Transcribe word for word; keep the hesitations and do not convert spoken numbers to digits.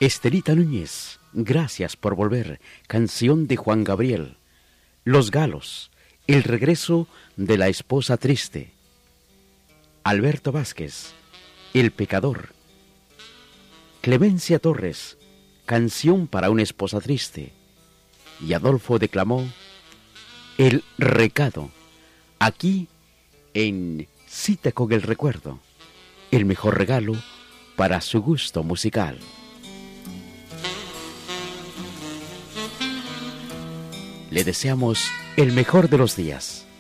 Estelita Núñez, Gracias por volver, canción de Juan Gabriel. Los Galos, El regreso de la esposa triste. Alberto Vázquez, El pecador. Clemencia Torres, Canción para una esposa triste. Y Adolfo declamó El recado, aquí en Cita con el recuerdo, el mejor regalo para su gusto musical. Le deseamos el mejor de los días.